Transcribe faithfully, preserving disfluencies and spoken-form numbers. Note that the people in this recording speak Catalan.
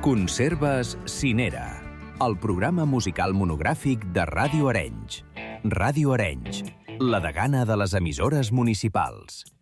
Conserves Cinera, el programa musical monogràfic de Ràdio Arenys. Ràdio Arenys, la degana de les emissores municipals.